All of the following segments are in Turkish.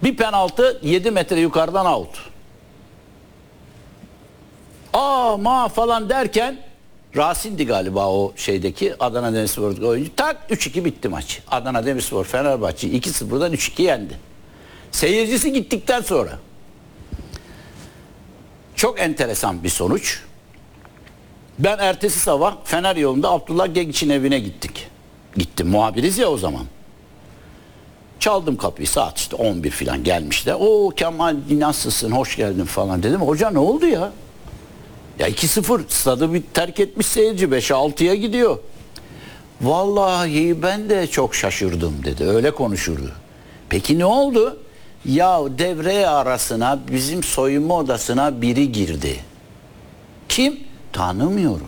Bir penaltı 7 metre yukarıdan out. Ma falan derken Rasim'di galiba o şeydeki Adana Demirspor'daki oyuncu. Tak 3-2 bitti maç. Adana Demirspor Fenerbahçe'yi 2-0'dan 3-2 yendi. Seyircisi gittikten sonra. Çok enteresan bir sonuç. Ben ertesi sabah Fener yolunda Abdullah Gegiç'in evine gittik. Gittim, muhabiriz ya o zaman. Çaldım kapıyı, saat işte 11 falan gelmişler. O Kemal nasılsın, hoş geldin falan dedim. Hoca ne oldu ya? Ya 2-0 stadı bir terk etmiş seyirci, 5'e 6'ya gidiyor. Vallahi ben de çok şaşırdım dedi, öyle konuşurdu. Peki ne oldu? Ya devre arasına bizim soyunma odasına biri girdi. Kim? Tanımıyorum.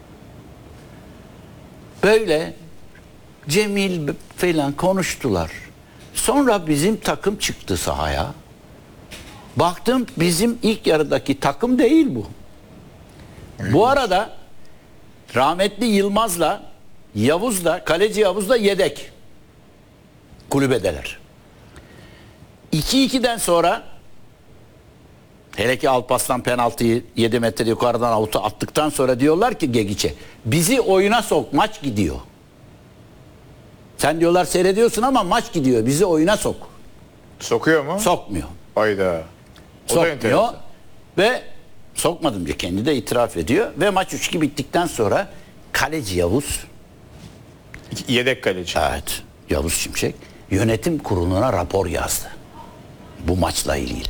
Böyle Cemil falan konuştular. Sonra bizim takım çıktı sahaya. Baktım bizim ilk yarıdaki takım değil bu. Bu arada rahmetli Yılmaz'la Yavuz'la, kaleci Yavuz'la yedek kulübedeler. 2-2'den sonra hele ki Alparslan penaltıyı 7 metre yukarıdan avuta attıktan sonra diyorlar ki Gegiç'e, bizi oyuna sok, maç gidiyor. Sen diyorlar seyrediyorsun ama maç gidiyor, bizi oyuna sok. Sokuyor mu? Sokmuyor. Hayda. O da Sokmuyor enteresan. ve sokmadım diye kendi de itiraf ediyor. Ve maç 3-2 bittikten sonra kaleci Yavuz, Yedek kaleci. evet Yavuz Şimşek yönetim kuruluna rapor yazdı. Bu maçla ilgili.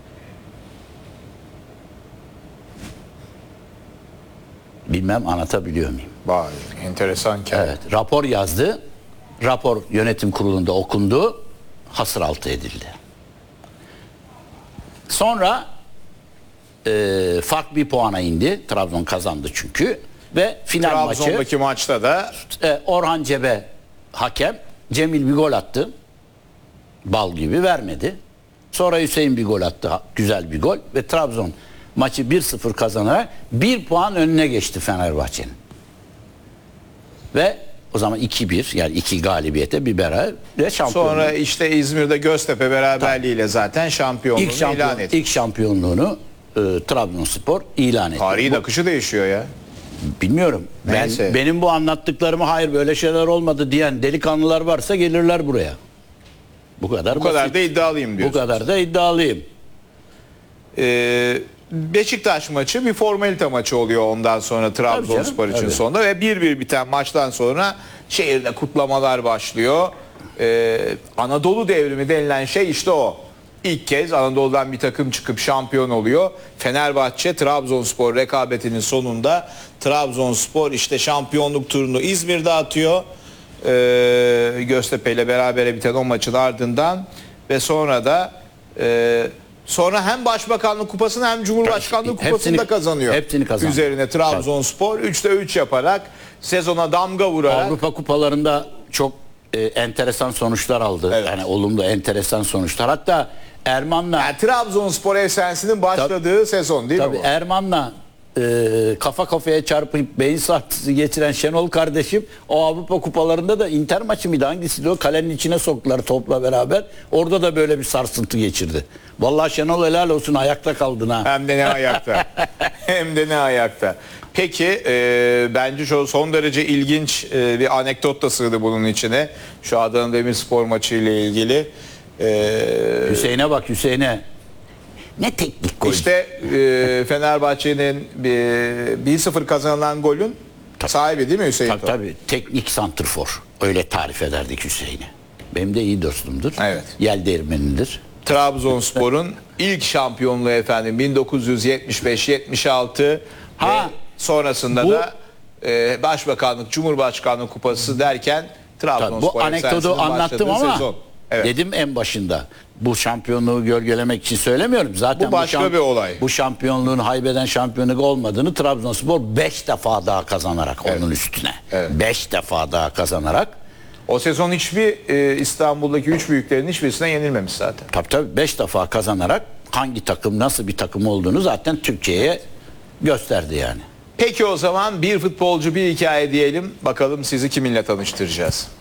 Bilmem anlatabiliyor muyum? Vay, enteresan hikaye. Evet, rapor yazdı. Rapor yönetim kurulunda okundu. Hasıraltı edildi. Sonra fark bir puana indi. Trabzon kazandı çünkü. Ve final maçı Trabzon'daki maçta da Orhan Cebe hakem. Cemil bir gol attı. Bal gibi vermedi. Sonra Hüseyin bir gol attı. Güzel bir gol. Ve Trabzon maçı 1-0 kazanarak 1 puan önüne geçti Fenerbahçe'nin. Ve o zaman 2-1 yani 2 galibiyete bir beraber şampiyon. sonra işte İzmir'de Göztepe beraberliğiyle zaten şampiyonluğunu ilan etti. İlk şampiyonluğunu Trabzonspor ilan etti. Tarihin akışı değişiyor ya. Bilmiyorum. Neyse. Benim bu anlattıklarımı hayır böyle şeyler olmadı diyen delikanlılar varsa gelirler buraya. Bu kadar Bu kadar basit. da iddialıyım Bu diyorsun. kadar da iddialıyım. Beşiktaş maçı bir formalite maçı oluyor ondan sonra Trabzonspor Tabii için canım, sonunda ve 1-1 biten maçtan sonra şehirde kutlamalar başlıyor. Anadolu devrimi denilen şey işte o. İlk kez Anadolu'dan bir takım çıkıp şampiyon oluyor. Fenerbahçe Trabzonspor rekabetinin sonunda Trabzonspor işte şampiyonluk turunu İzmir'de atıyor. Göztepe ile berabere biten o maçın ardından ve sonra da sonra hem Başbakanlık Kupası'nı hem Cumhurbaşkanlık Kupası'nı da kazanıyor. Hepsini kazandı. Üzerine Trabzonspor 3'te 3 yaparak sezona damga vurarak Avrupa kupalarında çok enteresan sonuçlar aldı. Evet. Yani olumlu enteresan sonuçlar. Hatta Erman'la yani Trabzonspor efsanesinin başladığı sezon değil mi tabii bu? Erman'la kafa kafaya çarpıp beyin sarsıntısı geçiren Şenol kardeşim o Avrupa kupalarında da Inter maçı mıydı hangisiydi o kalenin içine soktular topla beraber. Orada da böyle bir sarsıntı geçirdi. Vallahi Şenol helal olsun ayakta kaldın ha. Hem de ne ayakta. Hem de ne ayakta. Peki bence şu son derece ilginç bir anekdot da sığdı bunun içine. Şu Adana Demirspor maçı ile ilgili. Hüseyin'e bak Hüseyin'e. Ne teknik gol. İşte Fenerbahçe'nin 1-0 kazanılan golün sahibi değil mi Hüseyin? Tabii teknik santrfor. Öyle tarif ederdik Hüseyin'i. Benim de iyi dostumdur. Evet. Yel değirmenidir. Trabzonspor'un ilk şampiyonluğu efendim 1975-76 Ha, sonrasında bu- da Başbakanlık, Cumhurbaşkanlığı kupası derken Tabii, Trabzonspor bu anekdotu efsanesinin anlattım başladığı ama sezon. Evet. dedim en başında bu şampiyonluğu gölgelemek için söylemiyorum. Zaten Bu başka bir olay. Bu şampiyonluğun haybeden şampiyonluk olmadığını Trabzonspor 5 defa daha kazanarak onun üstüne. Evet. 5 defa daha kazanarak O sezon hiçbir İstanbul'daki üç büyüklerin hiçbirisine yenilmemiş zaten. tabii 5 defa kazanarak hangi takım nasıl bir takım olduğunu zaten Türkiye'ye gösterdi yani. Peki o zaman bir futbolcu bir hikaye diyelim. Bakalım sizi kiminle tanıştıracağız.